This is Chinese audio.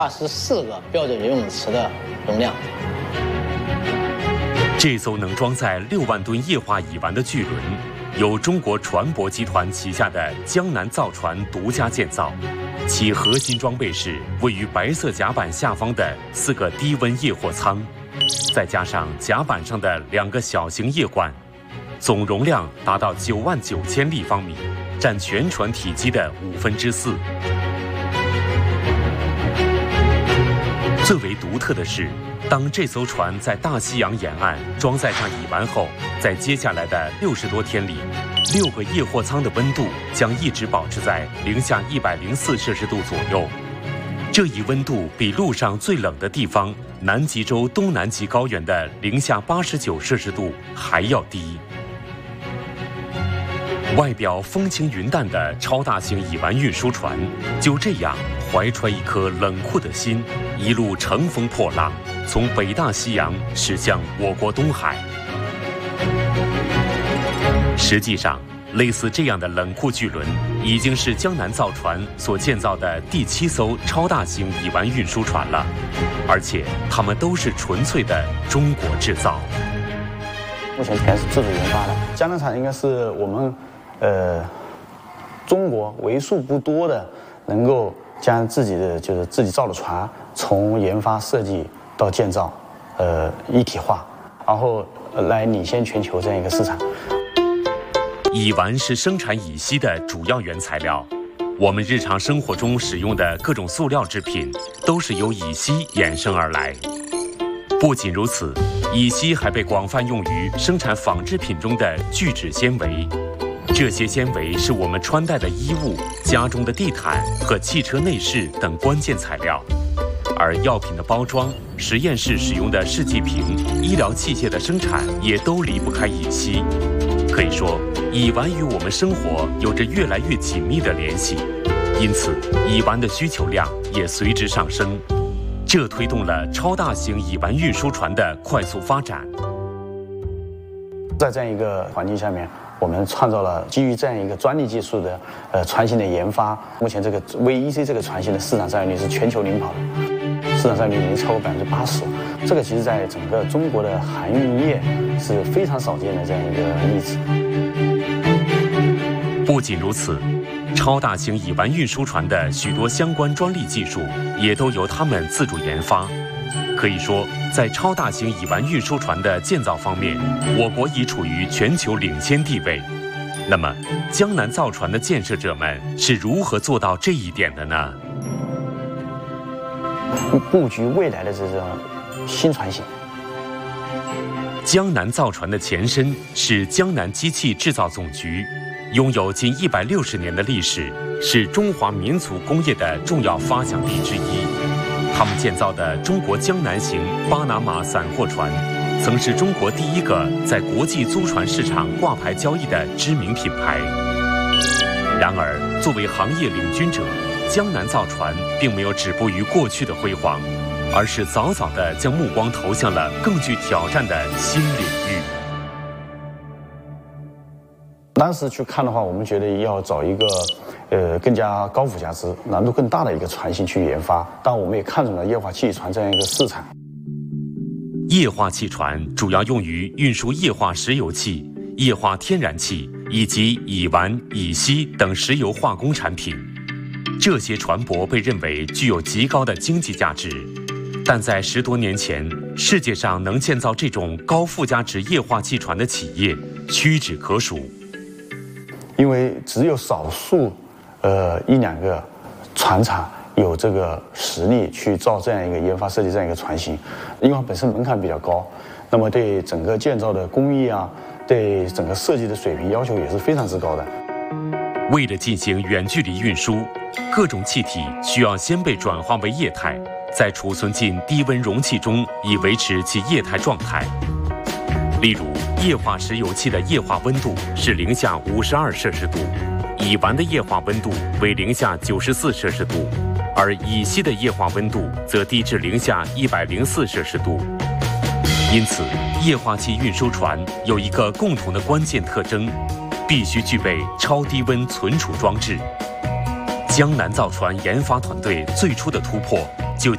24个标准游泳池的容量。 这艘能装载6万吨液化乙烷的巨轮，由中国船舶集团旗下的江南造船独家建造，其核心装备是位于白色甲板下方的4个低温液货舱，再加上甲板上的2个小型液罐，总容量达到99000立方米，占全船体积的4/5。最为独特的是，当这艘船在大西洋沿岸装载上乙烷后，在接下来的60多天里，6个液货舱的温度将一直保持在-104摄氏度左右。这一温度比陆上最冷的地方南极洲东南极高原的-89摄氏度还要低。外表风轻云淡的超大型乙烷运输船，就这样怀揣一颗冷酷的心，一路乘风破浪，从北大西洋驶向我国东海。实际上，类似这样的冷酷巨轮，已经是江南造船所建造的第7艘超大型乙烷运输船了，而且它们都是纯粹的中国制造。 目前全是自主研发的，江南厂应该是我们中国为数不多的能够将自己造的船从研发设计到建造一体化，然后来领先全球这样一个市场。 乙烷是生产乙烯的主要原材料，我们日常生活中使用的各种塑料制品都是由乙烯衍生而来。不仅如此，乙烯还被广泛用于生产纺织品中的聚酯纤维，这些纤维是我们穿戴的衣物、家中的地毯和汽车内饰等关键材料。而药品的包装、实验室使用的试剂瓶、医疗器械的生产也都离不开乙烯。可以说，乙烷与我们生活有着越来越紧密的联系，因此乙烷的需求量也随之上升，这推动了超大型乙烷运输船的快速发展。 在这样一个环境下面，我们创造了基于这样一个专利技术的船型的研发。目前这个 VEC 这个船型的市场占有率是全球领跑的，市场占有率已经超过80%。这个其实在整个中国的航运业是非常少见的这样一个例子。 不仅如此，超大型乙烷运输船的许多相关专利技术也都由他们自主研发。可以说，在超大型乙烷运输船的建造方面，我国已处于全球领先地位。那么，江南造船的建设者们是如何做到这一点的呢？ 布局未来的这种新船型。 江南造船的前身是江南机器制造总局，拥有近160年的历史，是中华民族工业的重要发祥地之一。他们建造的中国江南型巴拿马散货船，曾是中国第一个在国际租船市场挂牌交易的知名品牌。然而，作为行业领军者，江南造船并没有止步于过去的辉煌，而是早早地将目光投向了更具挑战的新领域。 当时去看的话，我们觉得要找一个更加高附加值、难度更大的一个船型去研发。但我们也看中了液化气船这样一个市场。 液化气船主要用于运输液化石油气、液化天然气以及乙烷、乙烯等石油化工产品。这些船舶被认为具有极高的经济价值，但在10多年前，世界上能建造这种高附加值液化气船的企业屈指可数。 因为只有少数1、2个船厂有这个实力去造这样一个研发设计这样一个船型，因为它本身门槛比较高，那么对整个建造的工艺啊，对整个设计的水平要求也是非常之高的。 为了进行远距离运输，各种气体需要先被转化为液态，再储存进低温容器中，以维持其液态状态。例如，液化石油气的液化温度是-52摄氏度，乙烷的液化温度为-94摄氏度，而乙烯的液化温度则低至-104摄氏度。因此，液化气运输船有一个共同的关键特征，必须具备超低温存储装置。江南造船研发团队最初的突破就